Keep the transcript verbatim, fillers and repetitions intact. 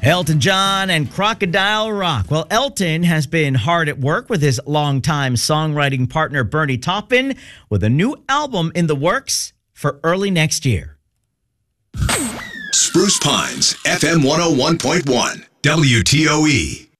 Elton John and Crocodile Rock. Well, Elton has been hard at work with his longtime songwriting partner Bernie Taupin with a new album in the works for early next year. Spruce Pines, F M one oh one point one, W T O E.